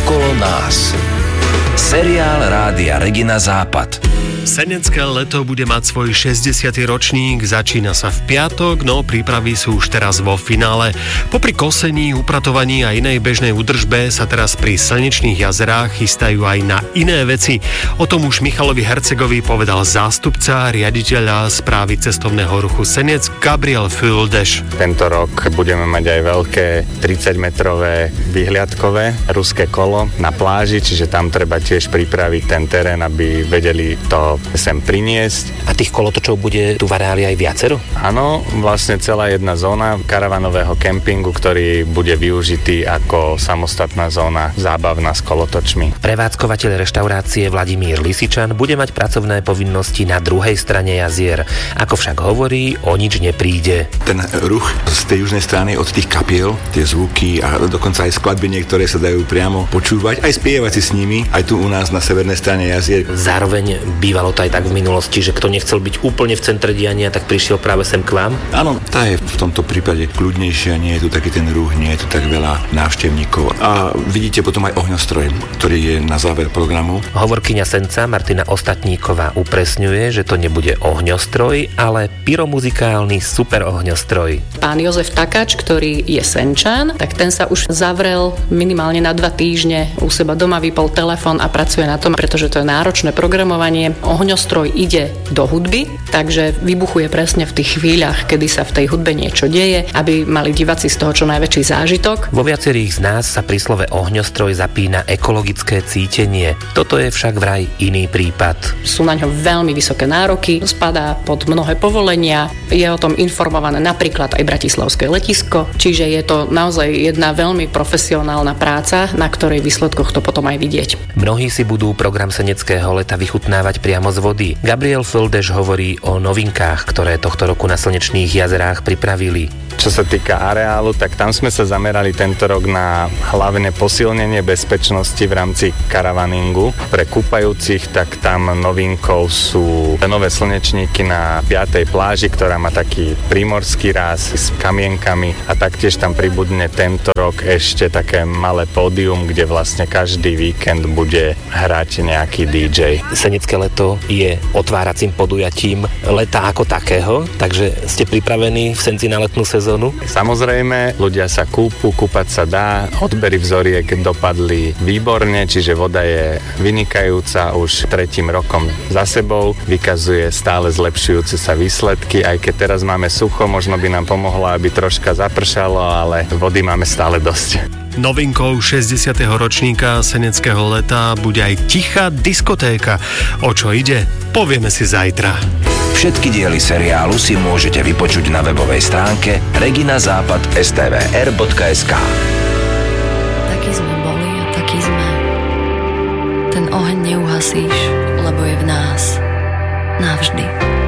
Okolo nás. Seriál Rádia Regina Západ. Senecké leto bude mať svoj 60. ročník, začína sa v piatok, no prípravy sú už teraz vo finále. Popri kosení, upratovaní a inej bežnej údržbe sa teraz pri slnečných jazerách chystajú aj na iné veci. O tom už Michalovi Hercegovi povedal zástupca riaditeľa správy cestovného ruchu Senec Gabriel Füldeš. Tento rok budeme mať aj veľké 30-metrové vyhliadkové ruské kolo na pláži, čiže tam treba tiež pripraviť ten terén, aby vedeli to sem priniesť. A tých kolotočov bude tu v areáli aj viacero? Áno, vlastne celá jedna zóna karavanového kempingu, ktorý bude využitý ako samostatná zóna zábavná s kolotočmi. Prevádzkovateľ reštaurácie Vladimír Lisičan bude mať pracovné povinnosti na druhej strane jazier. Ako však hovorí, o nič nepríde. Ten ruch z tej južnej strany od tých kapiel, tie zvuky a dokonca aj skladby niektoré sa dajú priamo počúvať, aj spievať si s nimi, aj tu u nás na severnej strane jazier. Zároveň bývalo to aj tak v minulosti, že kto nechcel byť úplne v centre diania, tak prišiel práve sem k vám? Áno, tá je v tomto prípade kľudnejšia, nie je tu taký ten ruch, nie je tu tak veľa návštevníkov. A vidíte potom aj ohňostroj, ktorý je na záver programu. Hovorkyňa Senca Martina Ostatníková upresňuje, že to nebude ohňostroj, ale pyromuzikálny super ohňostroj. Pán Jozef Takáč, ktorý je Senčan, tak ten sa už zavrel minimálne na 2 týždne u seba doma, vypol telefón a pracuje na tom, pretože to je náročné programovanie. Ohňostroj ide do hudby, takže vybuchuje presne v tých chvíľach, kedy sa v tej hudbe niečo deje, aby mali diváci z toho čo najväčší zážitok. Vo viacerých z nás sa pri slove ohňostroj zapína ekologické cítenie. Toto je však vraj iný prípad. Sú na ňo veľmi vysoké nároky, spadá pod mnohé povolenia, je o tom informované napríklad aj bratislavské letisko, čiže je to naozaj jedna veľmi profesionálna práca, na ktorej výsledkoch to potom aj vidieť. Mnohí si budú program seneckého leta vychutnávať priamo z vody. Gabriel Füldeš hovorí o novinkách, ktoré tohto roku na slnečných jazerách pripravili. Čo sa týka areálu, tak tam sme sa zamerali tento rok na hlavne posilnenie bezpečnosti v rámci karavaningu. Pre kúpajúcich, tak tam novinkou sú nové slnečníky na 5. pláži, ktorá má taký prímorský ráz s kamienkami a taktiež tam pribudne tento rok ešte také malé pódium, kde vlastne každý víkend bude hrať nejaký DJ. Senecké leto je otváracím podujatím leta ako takého, takže ste pripravení v Senci na letnú sezónu? Samozrejme, ľudia sa kúpať sa dá, odbery vzoriek dopadli výborne, čiže voda je vynikajúca už 3. rokom za sebou, vykazuje stále zlepšujúce sa výsledky, aj keď teraz máme sucho, možno by nám pomohlo, aby troška zapršalo, ale vody máme stále dosť. Novinkou 60. ročníka seneckého leta bude aj tichá diskotéka. O čo ide, povieme si zajtra. Všetky diely seriálu si môžete vypočuť na webovej stránke reginazápad.stvr.sk. Taký sme boli a taký sme. Ten oheň neuhasíš, lebo je v nás navždy.